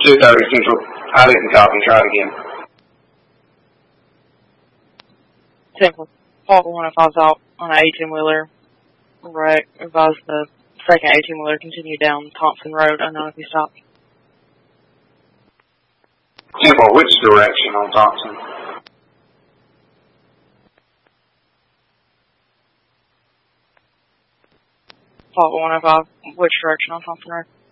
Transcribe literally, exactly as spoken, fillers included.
two thirty Central. I didn't copy. Try it again. Temple. Fault one oh five's out on an eighteen-wheeler. Wreck. Advise the second eighteen-wheeler continue down Thompson Road. Unknown if he stopped. Temple, which direction on Thompson? Fault one oh five. Which direction on Thompson Road?